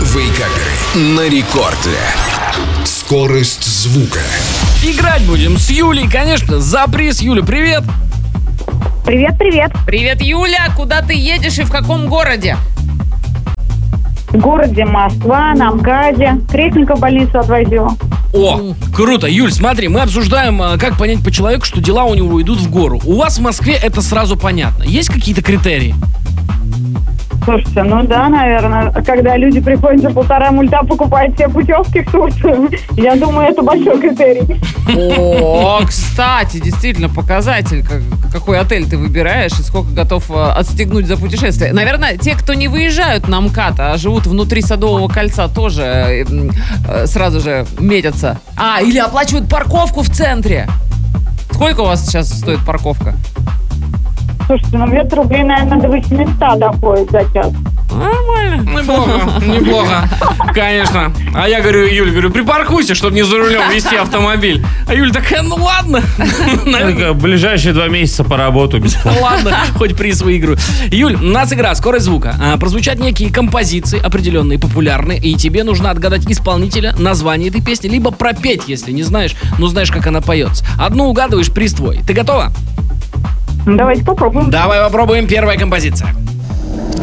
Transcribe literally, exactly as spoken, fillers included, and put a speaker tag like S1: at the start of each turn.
S1: Вейкаперы на рекорде. Скорость звука.
S2: Играть будем с Юлей, конечно, за приз. Юля, привет!
S3: Привет, привет.
S4: Привет, Юля! Куда ты едешь и в каком городе?
S3: В городе Москва, на МКАДе. Крестника в больницу отвозила.
S2: О, круто. Юль, смотри, мы обсуждаем, а, как понять по человеку, что дела у него идут в гору. У вас в Москве это сразу понятно. Есть какие-то критерии?
S3: Слушайте, ну да, наверное, когда люди приходят за полтора мульта покупать себе путевки в Турцию, я думаю, это большой критерий.
S4: О, кстати, действительно показатель, как- какой отель ты выбираешь и сколько готов э, отстегнуть за путешествие. Наверное, те, кто не выезжают на МКАД, а живут внутри Садового кольца, тоже э, м, э, сразу же метятся. А, или оплачивают парковку в центре. Сколько у вас сейчас стоит парковка?
S3: Слушайте, ну где-то рублей, наверное, до восьмисот доходит за час.
S4: Нормально.
S2: Неплохо, неплохо. Конечно. А я говорю, Юль, говорю, припаркуйся, чтобы не за рулем вести автомобиль. А Юля такая, ну ладно. Наверное,
S5: Ближайшие два месяца поработаю бесплатно.
S2: ладно, хоть приз выиграю. Юль, у нас игра «Скорость звука». А, прозвучат некие композиции, определенные, популярные, и тебе нужно отгадать исполнителя, название этой песни, либо пропеть, если не знаешь, ну знаешь, как она поется. Одну угадываешь, приз твой. Ты готова?
S3: Ну, давайте попробуем.
S2: Давай попробуем. Первая композиция.